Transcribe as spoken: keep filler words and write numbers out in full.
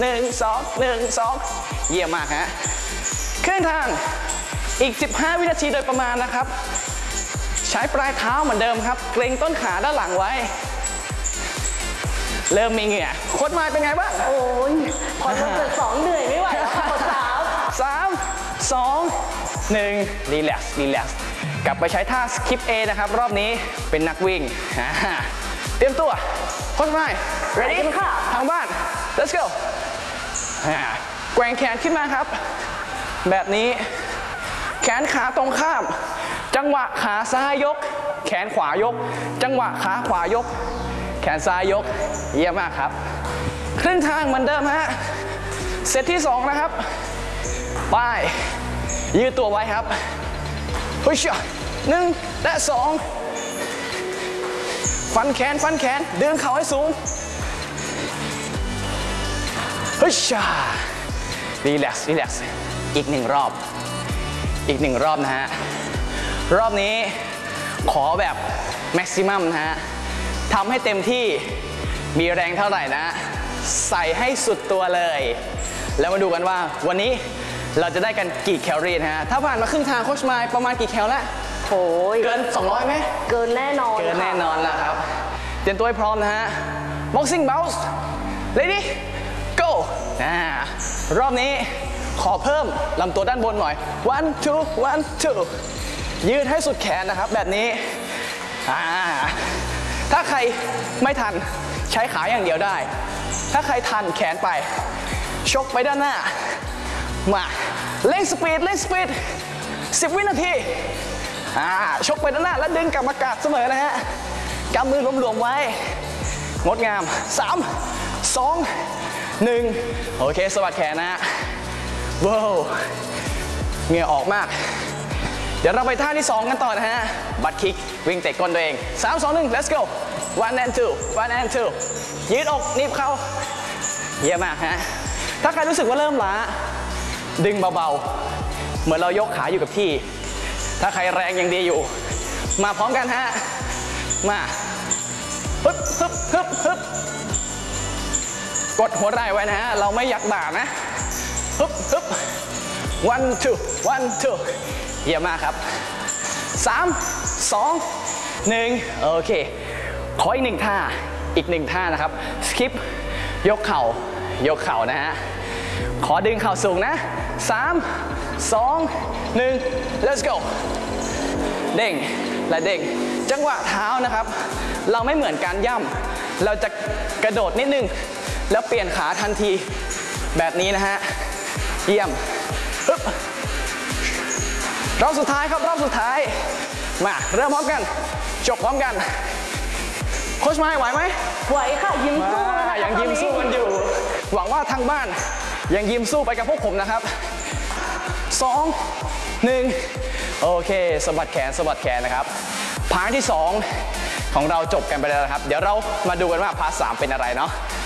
หนึ่งสองหนึ่งสองเยี่ยมมากฮะครึ่งทางอีกสิบห้าวินาทีโดยประมาณนะครับใช้ปลายเท้าเหมือนเดิมครับเกรงต้นขาด้านหลังไว้เริ่มมีเหงื่อโค้ชไม้เป็นไงบ้างโอ้ยพอมาเกิดสองเหนื่อยไม่ไหวแล้วค่ะสามสามสองหนึ่งรีแลกซ์รีแลกซ์กลับไปใช้ท่าสคิป A นะครับรอบนี้เป็นนักวิ่งเตรียมตัวโค้ชไม้ ready ค่ะทางบ้าน let's go แกว่งแขนขึ้นมาครับแบบนี้แขนขาตรงข้ามจังหวะขาซ้ายยกแขนขวายกจังหวะขาขวายกแขนซ้ายยกเยี่ยมมากครับครึ่งทางเหมือนเดิมฮะเซตที่สองนะครับไปยืดตัวไว้ครับพุชหนึ่งและสองฟันแขนฟันแขนดึงเข่าให้สูงพุชรีแลกซ์รีแลกซ์อีกหนึ่งรอบอีกหนึ่งรอบนะฮะรอบนี้ขอแบบแม็กซิมัมนะฮะทำให้เต็มที่มีแรงเท่าไหร่นะใส่ให้สุดตัวเลยแล้วมาดูกันว่าวันนี้เราจะได้กันกี่แคลอรี่นะฮะถ้าผ่านมาครึ่งทางโค้ชไมล์ประมาณกี่แคลแล้วโอ้ยเกินสองร้อยไหมเกินแน่นอนเกินแน่นอนแล้วครับเตรียมตัวให้พร้อมนะฮะ boxing bounce ready go อ่ารอบนี้ขอเพิ่มลำตัวด้านบนหน่อย one two one two ยืดให้สุดแขนนะครับแบบนี้ถ้าใครไม่ทันใช้ขาอย่างเดียวได้ถ้าใครทันแขนไปชกไปด้านหน้ามาเร่งสปีดเร่งสปีดสิบวินาทีชกไปด้านหน้าแล้วดึงกลับมากาดเสมอนะฮะกำมือรวมๆไว้งดงามสามสองหนึ่งโอเคสวัสดีแขนนะฮะว้าวเหงื่อออกมากเดี๋ยวเราไปท่าที่สองกันต่อนะฮะบัตคิกวิ่งเตะก้นตัวเองสาม สอง หนึ่ง let's go one and two one and two ยืดอกนิบเข่าเยี่ยมมากฮะถ้าใครรู้สึกว่าเริ่มล้าดึงเบาๆเหมือนเรายกขาอยู่กับที่ถ้าใครแรงยังดีอยู่มาพร้อมกันฮะมาฮึบฮึบฮึบฮึบกดหัวไหล่ไว้นะฮะเราไม่อยากบ่านะฮึบฮึบ one two one two เยี่ยมมากครับสาม สอง หนึ่งโอเคขออีกหนึ่งท่าอีกหนึ่งท่านะครับสคิปยกเข่ายกเข่านะฮะขอดึงเข่าสูงนะสาม สอง หนึ่ง let's go เด้งและเด้งจังหวะเท้านะครับเราไม่เหมือนการย่ำเราจะกระโดดนิดนึงแล้วเปลี่ยนขาทันทีแบบนี้นะฮะเยี่ยมฮึบรอบสุดท้ายครับรอบสุดท้ายมาเริ่มพร้อมกันจบพร้อมกันโค้ชไมล์ไหวไหมไหวค่ะยิ้มสู้นะคะยังยิ้มสู้กันอยู่หวังว่าทางบ้านยังยิ้มสู้ไปกับพวกผมนะครับสอง หนึ่งโอเคสะบัดแขนสะบัดแขนนะครับพาร์ทที่สองของเราจบกันไปแล้วนะครับเดี๋ยวเรามาดูกันว่าพาร์ทสามเป็นอะไรเนาะ